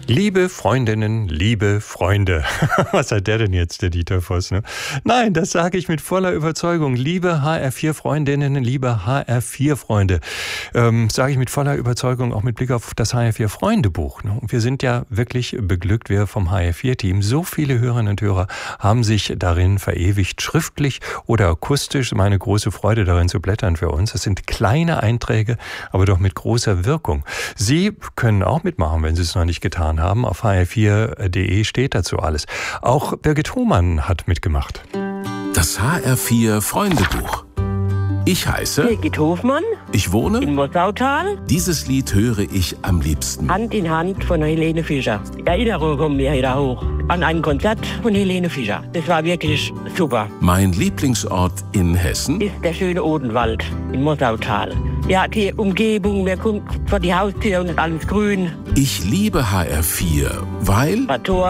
Liebe Freundinnen, liebe Freunde. Was hat der denn jetzt, der Dieter Voss? Ne? Nein, das sage ich mit voller Überzeugung. Liebe HR4-Freundinnen, liebe HR4-Freunde. Sage ich mit voller Überzeugung, auch mit Blick auf das HR4-Freunde-Buch. Ne? Und wir sind ja wirklich beglückt, wir vom HR4-Team. So viele Hörerinnen und Hörer haben sich darin verewigt, schriftlich oder akustisch. Meine große Freude darin zu blättern für uns. Es sind kleine Einträge, aber doch mit großer Wirkung. Sie können auch mitmachen, wenn Sie es noch nicht getan haben. Auf hr4.de steht dazu alles. Auch Birgit Hohmann hat mitgemacht. Das HR4 Freundebuch. Ich heiße Birgit Hofmann. Ich wohne In Mossautal. Dieses Lied höre ich am liebsten. Hand in Hand von Helene Fischer. Erinnerungen kommen mir wieder hoch an ein Konzert von Helene Fischer. Das war wirklich super. Mein Lieblingsort in Hessen Ist der schöne Odenwald in Mossautal. Ja, die Umgebung, mir kommt vor die Haustür und ist alles grün. Ich liebe HR4, weil Tor